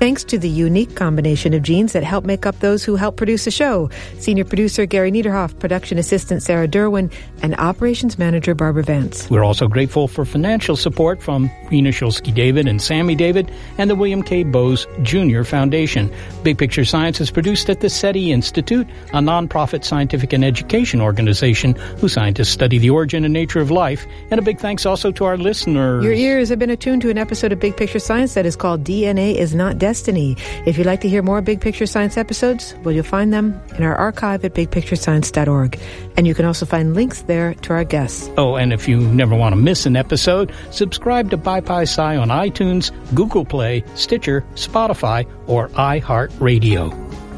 Thanks to the unique combination of genes that help make up those who help produce the show. Senior producer Gary Niederhoff, production assistant Sarah Derwin, and operations manager Barbara Vance. We're also grateful for financial support from Rena Shulsky David and Sammy David and the William K. Bowes Jr. Foundation. Big Picture Science is produced at the SETI Institute, a nonprofit scientific and education organization whose scientists study the origin and nature of life. And a big thanks also to our listeners. Your ears have been attuned to an episode of Big Picture Science that is called DNA is Not Destiny. If you'd like to hear more Big Picture Science episodes, well, you'll find them in our archive at bigpicturescience.org. And you can also find links there to our guests. Oh, and if you never want to miss an episode, subscribe to BiPi-Sci on iTunes, Google Play, Stitcher, Spotify, or iHeartRadio.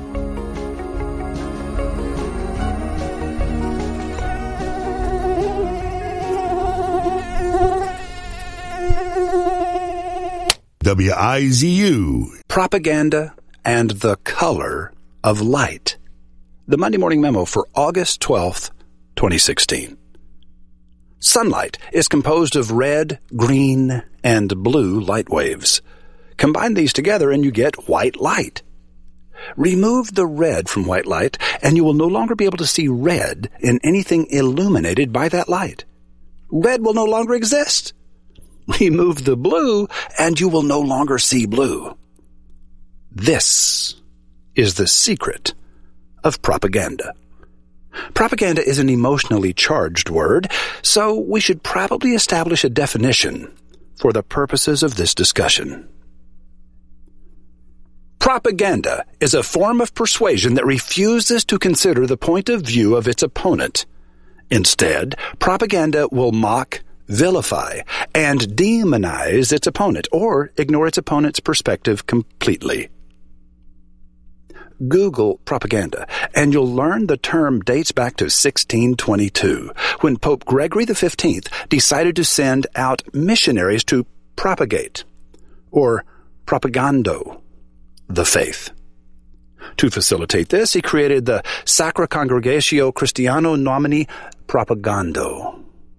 WIZU. Propaganda and the Color of Light. The Monday Morning Memo for August 12th, 2016. Sunlight is composed of red, green, and blue light waves. Combine these together and you get white light. Remove the red from white light and you will no longer be able to see red in anything illuminated by that light. Red will no longer exist. Remove the blue, and you will no longer see blue. This is the secret of propaganda. Propaganda is an emotionally charged word, so we should probably establish a definition for the purposes of this discussion. Propaganda is a form of persuasion that refuses to consider the point of view of its opponent. Instead, propaganda will mock, vilify, and demonize its opponent, or ignore its opponent's perspective completely. Google propaganda, and you'll learn the term dates back to 1622, when Pope Gregory XV decided to send out missionaries to propagate, or propagando, the faith. To facilitate this, he created the Sacra Congregatio Christiano Nomini Propagando.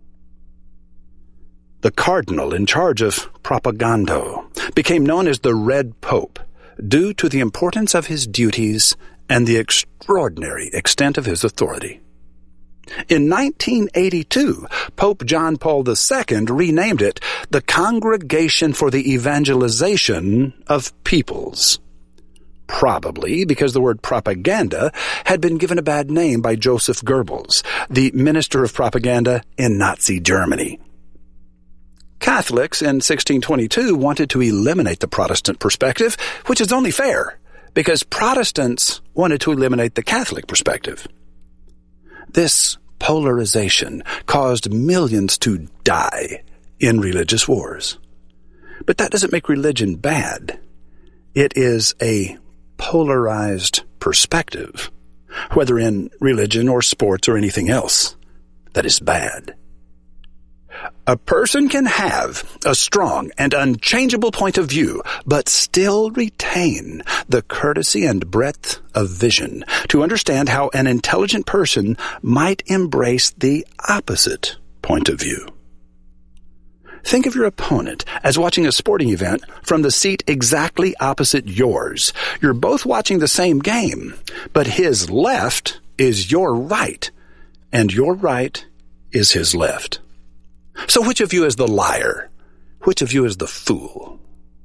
The cardinal in charge of propagando became known as the Red Pope due to the importance of his duties and the extraordinary extent of his authority. In 1982, Pope John Paul II renamed it the Congregation for the Evangelization of Peoples, probably because the word propaganda had been given a bad name by Joseph Goebbels, the minister of propaganda in Nazi Germany. Catholics in 1622 wanted to eliminate the Protestant perspective, which is only fair, because Protestants wanted to eliminate the Catholic perspective. This polarization caused millions to die in religious wars. But that doesn't make religion bad. It is a polarized perspective, whether in religion or sports or anything else, that is bad. A person can have a strong and unchangeable point of view, but still retain the courtesy and breadth of vision to understand how an intelligent person might embrace the opposite point of view. Think of your opponent as watching a sporting event from the seat exactly opposite yours. You're both watching the same game, but his left is your right, and your right is his left. So which of you is the liar? Which of you is the fool?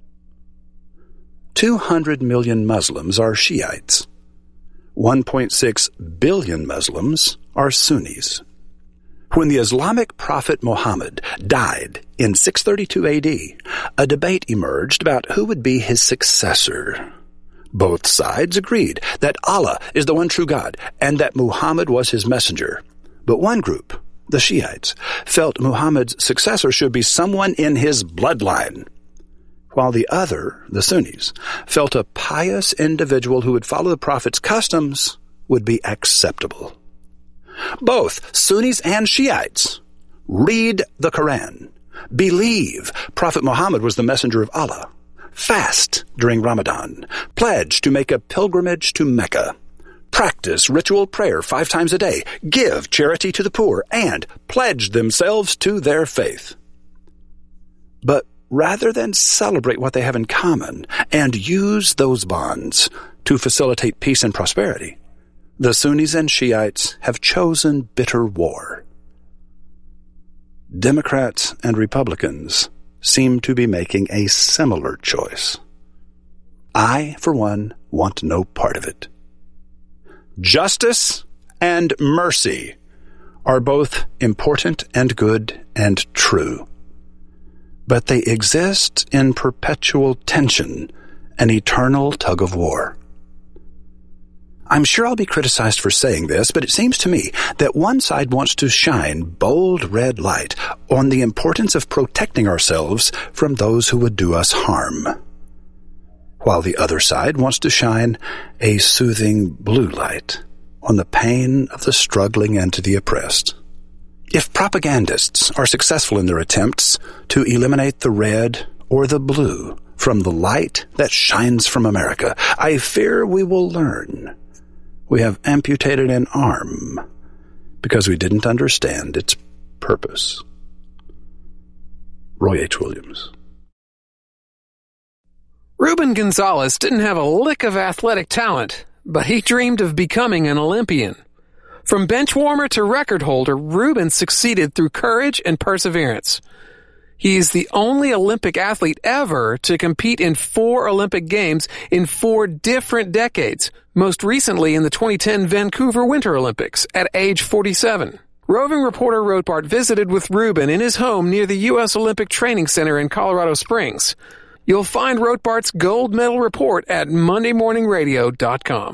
200 million Muslims are Shiites. 1.6 billion Muslims are Sunnis. When the Islamic prophet Muhammad died in 632 AD, a debate emerged about who would be his successor. Both sides agreed that Allah is the one true God and that Muhammad was his messenger. But one group, the Shiites, felt Muhammad's successor should be someone in his bloodline, while the other, the Sunnis, felt a pious individual who would follow the prophet's customs would be acceptable. Both Sunnis and Shiites read the Quran, believe Prophet Muhammad was the messenger of Allah, fast during Ramadan, pledge to make a pilgrimage to Mecca, practice ritual prayer 5 times a day, give charity to the poor, and pledge themselves to their faith. But rather than celebrate what they have in common and use those bonds to facilitate peace and prosperity, the Sunnis and Shiites have chosen bitter war. Democrats and Republicans seem to be making a similar choice. I, for one, want no part of it. Justice and mercy are both important and good and true, but they exist in perpetual tension, an eternal tug-of-war. I'm sure I'll be criticized for saying this, but it seems to me that one side wants to shine bold red light on the importance of protecting ourselves from those who would do us harm, while the other side wants to shine a soothing blue light on the pain of the struggling and the oppressed. If propagandists are successful in their attempts to eliminate the red or the blue from the light that shines from America, I fear we will learn we have amputated an arm because we didn't understand its purpose. Roy H. Williams. Ruben Gonzalez didn't have a lick of athletic talent, but he dreamed of becoming an Olympian. From bench warmer to record holder, Ruben succeeded through courage and perseverance. He is the only Olympic athlete ever to compete in 4 Olympic Games in 4 different decades, most recently in the 2010 Vancouver Winter Olympics at age 47. Roving reporter Rothbart visited with Ruben in his home near the U.S. Olympic Training Center in Colorado Springs. You'll find Rothbart's gold medal report at MondayMorningRadio.com.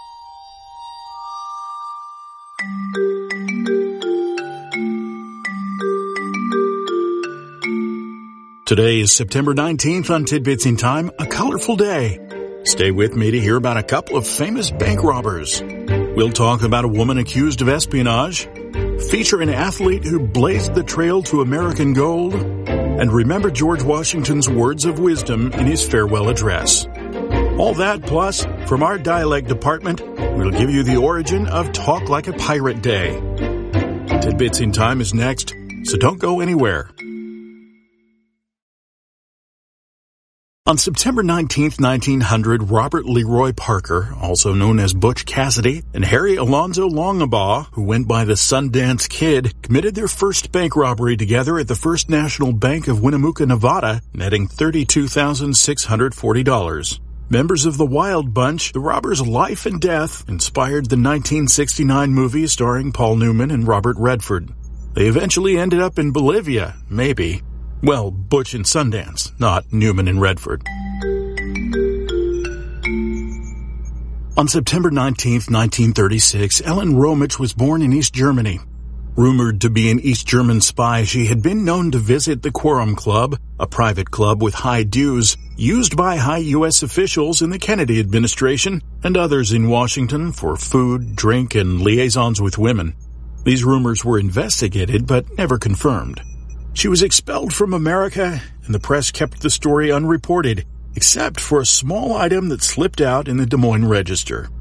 Today is September 19th on Tidbits in Time, a colorful day. Stay with me to hear about a couple of famous bank robbers. We'll talk about a woman accused of espionage, feature an athlete who blazed the trail to American gold, and remember George Washington's words of wisdom in his farewell address. All that plus, from our dialect department, we'll give you the origin of Talk Like a Pirate Day. Tidbits in Time is next, so don't go anywhere. On September 19, 1900, Robert Leroy Parker, also known as Butch Cassidy, and Harry Alonzo Longabaugh, who went by the Sundance Kid, committed their first bank robbery together at the First National Bank of Winnemucca, Nevada, netting $32,640. Members of the Wild Bunch, the robbers' life and death inspired the 1969 movie starring Paul Newman and Robert Redford. They eventually ended up in Bolivia, maybe. Well, Butch and Sundance, not Newman and Redford. On September 19, 1936, Ellen Romich was born in East Germany. Rumored to be an East German spy, she had been known to visit the Quorum Club, a private club with high dues, used by high U.S. officials in the Kennedy administration and others in Washington for food, drink, and liaisons with women. These rumors were investigated but never confirmed. She was expelled from America, and the press kept the story unreported, except for a small item that slipped out in the Des Moines Register.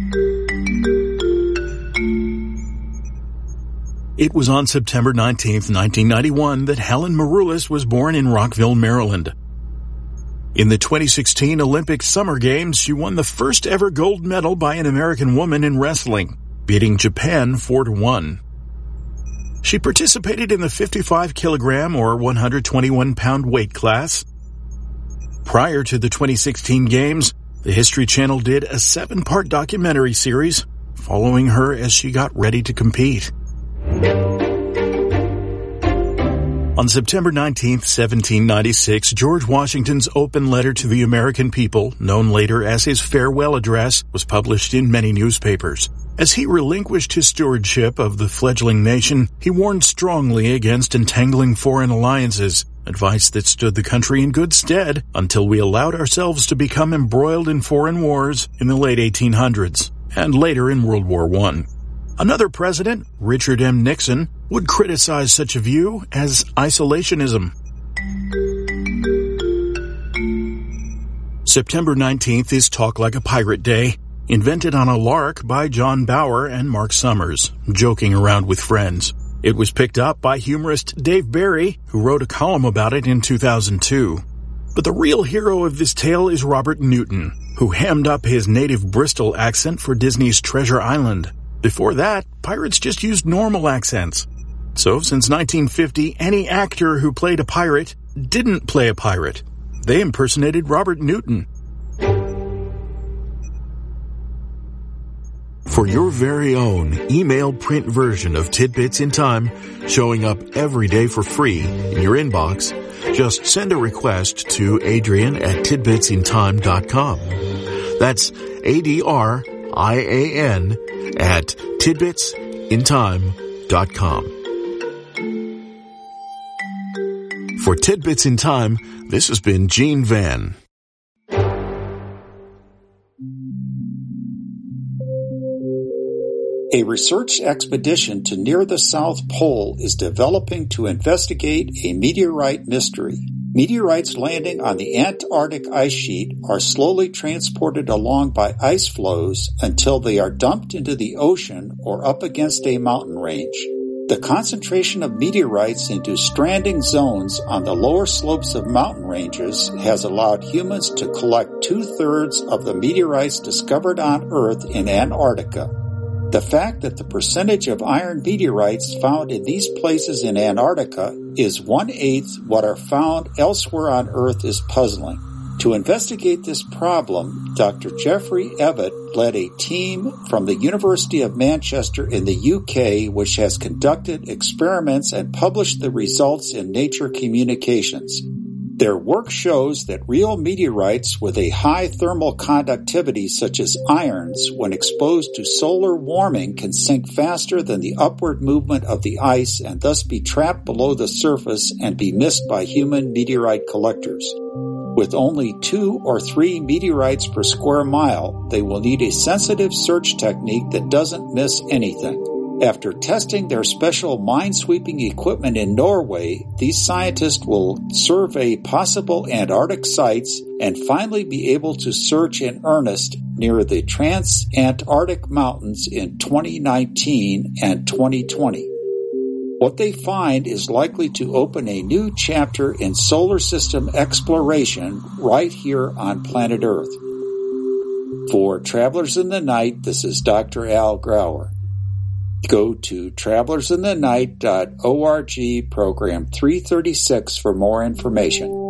It was on September 19, 1991, that Helen Maroulis was born in Rockville, Maryland. In the 2016 Olympic Summer Games, she won the first ever gold medal by an American woman in wrestling, beating Japan 4-1. She participated in the 55-kilogram or 121-pound weight class. Prior to the 2016 Games, the History Channel did a 7-part documentary series following her as she got ready to compete. On September 19, 1796, George Washington's open letter to the American people, known later as his farewell address, was published in many newspapers. As he relinquished his stewardship of the fledgling nation, he warned strongly against entangling foreign alliances, advice that stood the country in good stead until we allowed ourselves to become embroiled in foreign wars in the late 1800s, and later in World War I. Another president, Richard M. Nixon, would criticize such a view as isolationism. September 19th is Talk Like a Pirate Day, invented on a lark by John Bauer and Mark Summers, joking around with friends. It was picked up by humorist Dave Barry, who wrote a column about it in 2002. But the real hero of this tale is Robert Newton, who hammed up his native Bristol accent for Disney's Treasure Island. Before that, pirates just used normal accents. So since 1950, any actor who played a pirate didn't play a pirate. They impersonated Robert Newton. For your very own email print version of Tidbits in Time, showing up every day for free in your inbox, just send a request to Adrian@tidbitsintime.com. That's ADRIAN at tidbitsintime.com. For Tidbits in Time, this has been Gene Van. A research expedition to near the South Pole is developing to investigate a meteorite mystery. Meteorites landing on the Antarctic ice sheet are slowly transported along by ice flows until they are dumped into the ocean or up against a mountain range. The concentration of meteorites into stranding zones on the lower slopes of mountain ranges has allowed humans to collect 2/3 of the meteorites discovered on Earth in Antarctica. The fact that the percentage of iron meteorites found in these places in Antarctica is 1/8 what are found elsewhere on Earth is puzzling. To investigate this problem, Dr. Geoffrey Evatt led a team from the University of Manchester in the UK, which has conducted experiments and published the results in Nature Communications. Their work shows that real meteorites with a high thermal conductivity, such as irons, when exposed to solar warming, can sink faster than the upward movement of the ice and thus be trapped below the surface and be missed by human meteorite collectors. With only 2 or 3 meteorites per square mile, they will need a sensitive search technique that doesn't miss anything. After testing their special mine-sweeping equipment in Norway, these scientists will survey possible Antarctic sites and finally be able to search in earnest near the Trans-Antarctic Mountains in 2019 and 2020. What they find is likely to open a new chapter in solar system exploration right here on planet Earth. For Travelers in the Night, this is Dr. Al Grauer. Go to travelersinthenight.org, program 336 for more information.